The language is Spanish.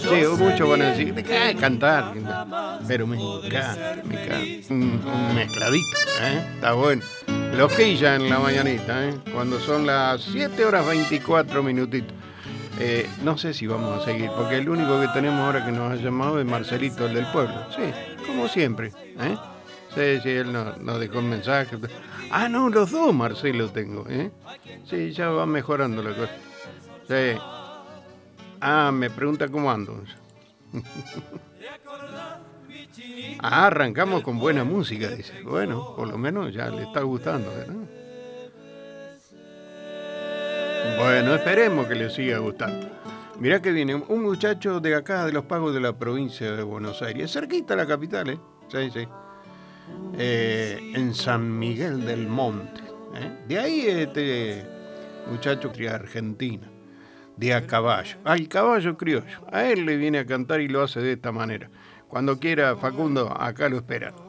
Sí, muchos van a decir, me cae cantar, pero me encanta. Un mezcladito, está bueno. Los Quilla en la mañanita, cuando son las 7:24. No sé si vamos a seguir, porque el único que tenemos ahora que nos ha llamado es Marcelito, el del pueblo. Sí, como siempre. Sí, él nos dejó un mensaje. Ah, no, los dos Marcelo tengo. Sí, ya va mejorando la cosa. Sí. Ah, me pregunta cómo ando. Arrancamos con buena música, dice. Bueno, por lo menos ya le está gustando, ¿no? Bueno, esperemos que le siga gustando. Mirá que viene un muchacho de acá, de los Pagos de la provincia de Buenos Aires, cerquita a la capital, Sí. En San Miguel del Monte. De ahí este muchacho cría Argentina, de a caballo, al caballo criollo. A él le viene a cantar y lo hace de esta manera. Cuando quiera, Facundo, acá lo esperan.